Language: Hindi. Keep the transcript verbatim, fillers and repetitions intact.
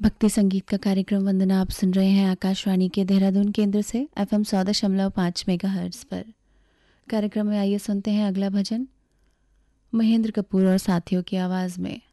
भक्ति संगीत का कार्यक्रम वंदना आप सुन रहे हैं आकाशवाणी के देहरादून केंद्र से एफएम सौ दशमलव पाँच मेगाहर्ट्ज पर। कार्यक्रम में आइए सुनते हैं अगला भजन महेंद्र कपूर और साथियों की आवाज में।